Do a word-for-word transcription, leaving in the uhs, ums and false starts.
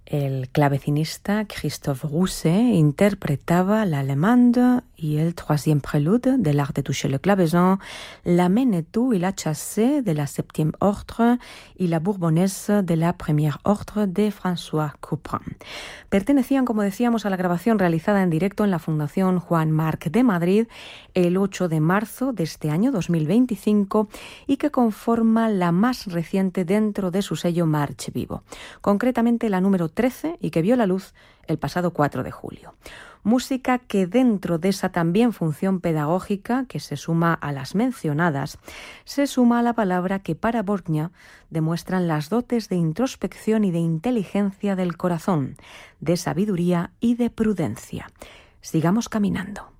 El clavecinista Christophe Rousset interpretaba la Allemande y el troisième prélude de l'art de toucher le clavecin, la Menetou y la Chassée de la septième ordre y la Bourbonnaise de la première ordre de François Couperin. Pertenecían, como decíamos, a la grabación realizada en directo en la Fundación Juan March de Madrid el ocho de marzo de este año dos mil veinticinco y que conforma la más reciente dentro de su sello March Vivo, concretamente la número trece y que vio la luz el pasado cuatro de julio. Música que dentro de esa también función pedagógica que se suma a las mencionadas, se suma a la palabra que para Borgna demuestran las dotes de introspección y de inteligencia del corazón, de sabiduría y de prudencia. Sigamos caminando.